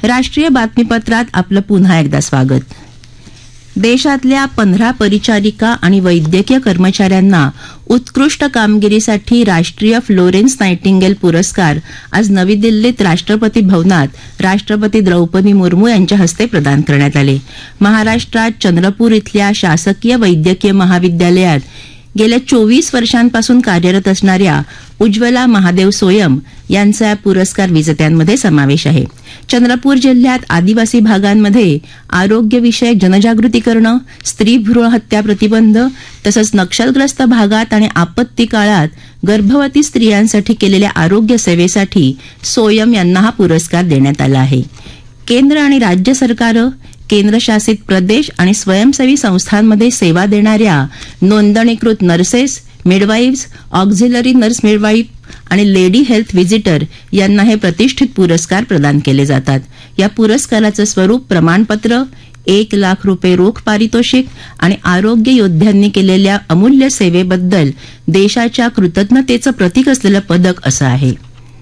राष्ट्रीय बातमीपत्रात आपलं पुन्हा एकदा स्वागत. देशातल्या 15 परिचारिका आणि वैद्यकीय कर्मचाऱ्यांना उत्कृष्ट कामगिरीसाठी राष्ट्रीय फ्लोरेन्स नायटिंगेल पुरस्कार आज नवी दिल्लीत राष्ट्रपती भवनात राष्ट्रपती द्रौपदी मुर्मू यांच्या हस्ते प्रदान करण्यात आले. महाराष्ट्रात चंद्रपूर इथल्या शासकीय वैद्यकीय महाविद्यालयात गेल्या 24 वर्षांपासून कार्यरत असणाऱ्या उज्ज्वला महादेव सोयम यांचा या पुरस्कार विजेत्यांमध्ये समावेश आहे. चंद्रपूर जिल्ह्यात आदिवासी भागांमध्ये आरोग्यविषयक जनजागृती करणं, स्त्री भ्रूण हत्या प्रतिबंध तसंच नक्षलग्रस्त भागात आणि आपत्ती काळात गर्भवती स्त्रियांसाठी केलेल्या आरोग्य सेवेसाठी सोयम यांना हा पुरस्कार देण्यात आला आहे. केंद्र आणि राज्य सरकारं, केंद्रशासित प्रदेश आणि स्वयंसेवी संस्थांमध्ये सेवा देणाऱ्या नोंदणीकृत नर्सेस, मिडवाईव्स, ऑक्झिलरी नर्स मिडवाईफ आणि लेडी हेल्थ व्हिजिटर यांना हे प्रतिष्ठित पुरस्कार प्रदान केले जातात. या पुरस्काराचं स्वरूप प्रमाणपत्र, 1 लाख रुपये रोख पारितोषिक आणि आरोग्य योद्ध्यांनी केलेल्या अमूल्य सेवेबद्दल देशाच्या कृतज्ञतेचं प्रतीक असलेलं पदक असं आहे.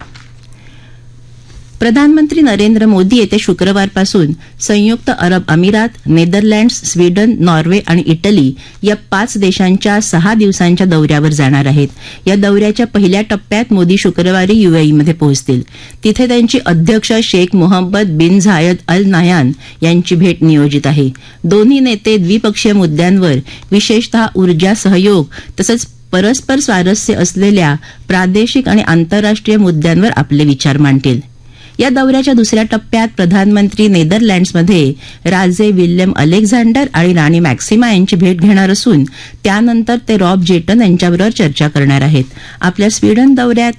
प्रधानमंत्री नरेंद्र मोदी येत्या शुक्रवारपासून संयुक्त अरब अमिरात, नेदरलँड्स, स्वीडन, नॉर्वे आणि इटली या 5 देशांच्या 6 दिवसांच्या दौऱ्यावर जाणार आहेत. या दौऱ्याच्या पहिल्या टप्प्यात मोदी शुक्रवारी युएईमध्ये पोहोचतील. तिथे त्यांची अध्यक्ष शेख मोहम्मद बिन झायद अल नाह्यान यांची भेट नियोजित आहे. दोन्ही नेते द्विपक्षीय मुद्द्यांवर, विशेषतः ऊर्जा सहयोग तसंच परस्पर स्वारस्य असलेल्या प्रादेशिक आणि आंतरराष्ट्रीय मुद्द्यांवर आपले विचार मांडतील. या दौऱ्याच्या दुसऱ्या टप्प्यात प्रधानमंत्री नेदरलँड्समध्ये राजे विल्यम अलेक्झांडर आणि राणी मॅक्सिमा यांची भेट घेणार असून त्यानंतर ते रॉब जेटन यांच्याबरोबर चर्चा करणार आहेत. आपल्या स्वीडन दौऱ्यात